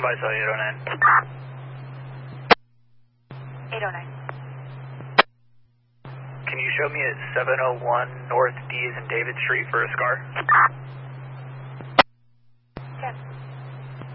Vice 809. 809. Can you show me at 701 North D as in David Street for a SCAR?